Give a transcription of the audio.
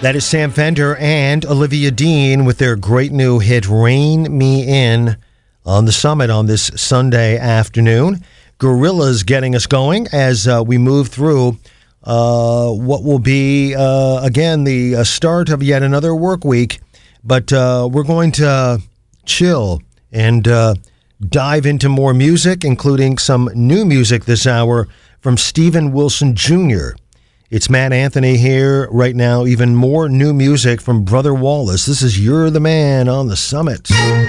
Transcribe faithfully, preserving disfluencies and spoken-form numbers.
That is Sam Fender and Olivia Dean with their great new hit, Rain Me In, on the Summit on this Sunday afternoon. Gorillaz getting us going as uh, we move through uh, what will be, uh, again, the uh, start of yet another work week. But uh, we're going to chill and uh, dive into more music, including some new music this hour from Steven Wilson Junior It's Matt Anthony here right now. Even more new music from Brother Wallace. This is You're the Man on the Summit.